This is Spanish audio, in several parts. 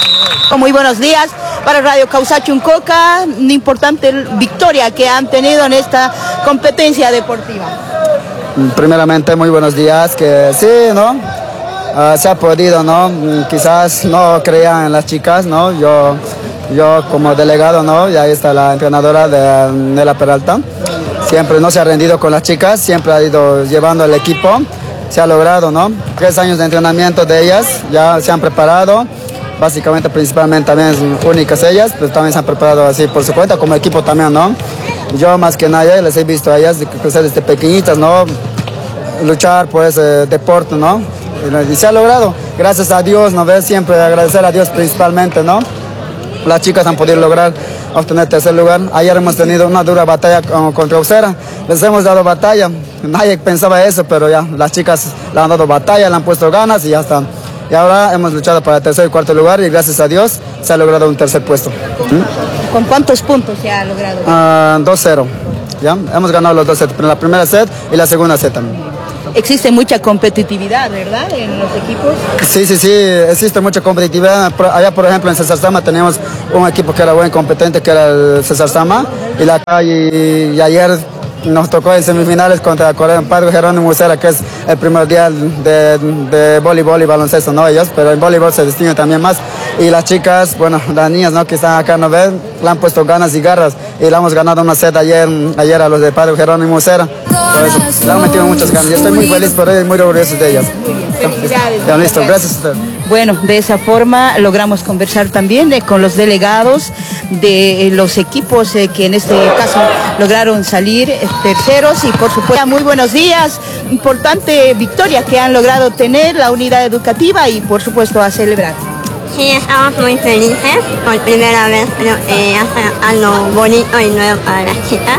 Muy buenos días para Radio Causachi-Uncoca, una importante victoria que han tenido en esta competencia deportiva. Primeramente, muy buenos días, que sí, ¿no? Se ha podido, ¿no? Quizás no creían en las chicas, ¿no? Yo como delegado, ¿no? Y ahí está la entrenadora de Nela Peralta. Siempre no se ha rendido con las chicas, siempre ha ido llevando el equipo. Se ha logrado, ¿no? 3 años de entrenamiento de ellas, ya se han preparado. Básicamente, principalmente también únicas ellas, pero también se han preparado así por su cuenta, como equipo también, ¿no? Yo más que nadie les he visto a ellas crecer desde pequeñitas, ¿no? Luchar por ese deporte, ¿no? Y se ha logrado, gracias a Dios, ¿no ves? Siempre agradecer a Dios principalmente, ¿no? Las chicas han podido lograr obtener 3er lugar. Ayer hemos tenido una dura batalla contra Usera. Les hemos dado batalla. Nadie pensaba eso, pero ya las chicas le han dado batalla, le han puesto ganas y ya está. Y ahora hemos luchado para el 3er y 4er lugar y gracias a Dios se ha logrado un 3er puesto. ¿Con cuántos puntos se ha logrado? 2-0. ¿Ya? Hemos ganado los 2 sets, la primera set y la segunda set también. Existe mucha competitividad, ¿verdad?, en los equipos. Sí, existe mucha competitividad. Allá, por ejemplo, en César Sama teníamos un equipo que era buen competente, que era el César Sama, y ayer nos tocó en semifinales contra Corea, Padre Jerónimo Usera, que es el primer día de voleibol y baloncesto, ¿no? Ellos, pero en voleibol se distinguen también más. Y las chicas, bueno, las niñas, ¿no?, que están acá, ¿no ven? Le han puesto ganas y garras y le hemos ganado una set ayer a los de Padre Jerónimo Usera. Por eso, le han metido muchas ganas. Yo estoy muy feliz por ellas y muy orgulloso de ellas. Felicidades. Ya, listo, gracias a usted. Bueno, de esa forma logramos conversar también con los delegados de los equipos que en este caso lograron salir terceros y por supuesto muy buenos días, importante victoria que han logrado tener la unidad educativa y por supuesto a celebrar. Sí, estamos muy felices, por primera vez hace algo bonito y nuevo para las chicas.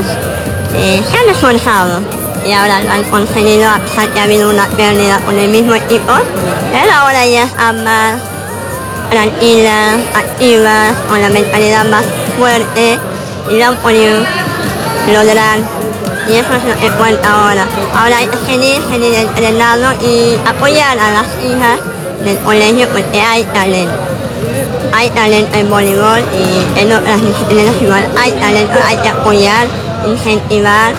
Se han esforzado y ahora lo han conseguido a pesar que ha habido una pérdida con el mismo equipo, pero ahora ellas ambas tranquilas, activas, con la mentalidad más fuerte y lo han podido lograr. Y eso es lo que cuenta ahora. Ahora hay que seguir entrenando y apoyar a las hijas del colegio porque hay talento. Hay talento en voleibol y en otras disciplinas igual. Hay talento, hay que apoyar, incentivar.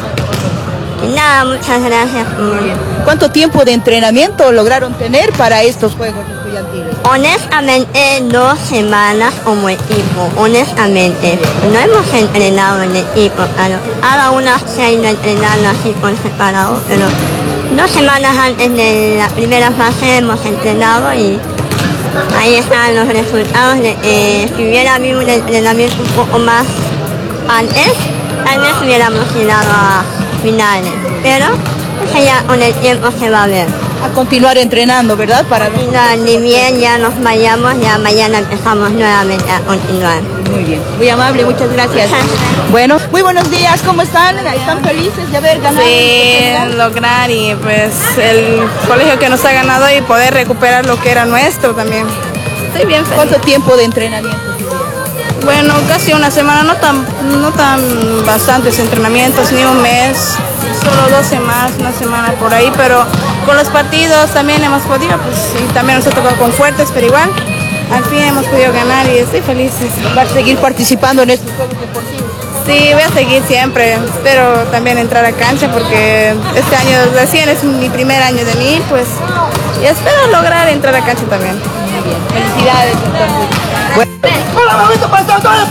Y nada, muchas gracias. ¿Cuánto tiempo de entrenamiento lograron tener para estos Juegos Estudiantiles? Honestamente, 2 semanas como equipo, honestamente. No hemos entrenado en equipo, claro. Cada una se ha ido entrenando así por separado, pero 2 semanas antes de la primera fase hemos entrenado y ahí están los resultados. Si hubiera habido un entrenamiento un poco más antes, tal vez hubiéramos llegado a finales, pero eso ya con el tiempo se va a ver. A continuar entrenando, ¿verdad? Para ni bien ya nos vayamos, ya mañana empezamos nuevamente a continuar. Muy bien, muy amable, muchas gracias. Bueno, muy buenos días, ¿cómo están? ¿Están felices de haber ganado? Sí, lograr y pues el colegio que nos ha ganado y poder recuperar lo que era nuestro también. Estoy bien feliz. ¿Cuánto tiempo de entrenamiento? Bueno, casi una semana, no tan bastantes entrenamientos, ni un mes, solo 2 semanas, una semana por ahí, pero con los partidos también hemos podido, pues y también nos ha tocado con fuertes, pero igual, al fin hemos podido ganar y estoy feliz. ¿Vas a seguir participando en estos Juegos Deportivos? Sí, voy a seguir siempre, espero también entrar a cancha porque este año recién es mi primer año de mí, pues, y espero lograr entrar a cancha también. Muy bien, felicidades entonces. Hola, mamito, para todos.